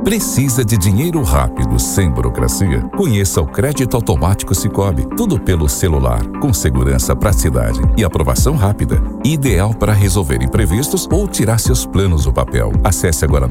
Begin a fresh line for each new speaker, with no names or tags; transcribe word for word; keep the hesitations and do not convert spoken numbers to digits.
Precisa de dinheiro rápido, sem burocracia? Conheça o Crédito Automático Sicoob. Tudo pelo celular, com segurança, praticidade e aprovação rápida. Ideal para resolver imprevistos ou tirar seus planos do papel. Acesse agora